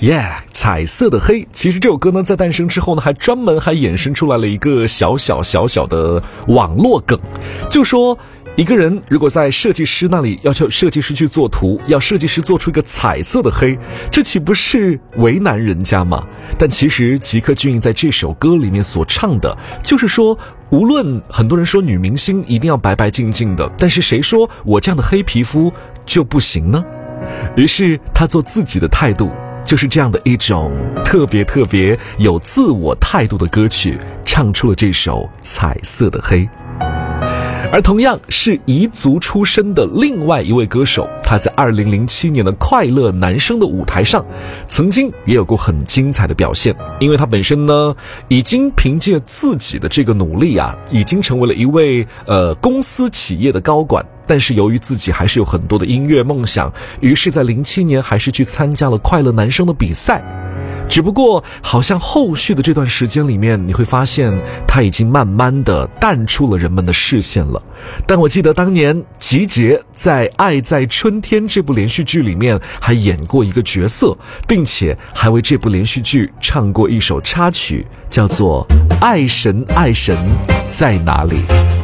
彩色的黑。其实这首歌呢，在诞生之后呢，还专门衍生出来了一个小小的网络梗，就说一个人如果在设计师那里要求设计师去做图，要设计师做出一个彩色的黑，这岂不是为难人家吗？但其实吉克隽逸在这首歌里面所唱的就是说，无论很多人说女明星一定要白白净净的，但是谁说我这样的黑皮肤就不行呢？于是他做自己的态度，就是这样的一种特别有自我态度的歌曲，唱出了这首彩色的黑。而同样是彝族出身的另外一位歌手，他在2007年的快乐男声的舞台上曾经也有过很精彩的表现，因为他本身呢已经凭借自己的这个努力已经成为了一位公司企业的高管，但是由于自己还是有很多的音乐梦想，于是在07年还是去参加了快乐男声的比赛。只不过好像后续的这段时间里面，你会发现他已经慢慢的淡出了人们的视线了。但我记得当年吉杰在《爱在春天》这部连续剧里面还演过一个角色，并且还为这部连续剧唱过一首插曲，叫做《爱神爱神在哪里》。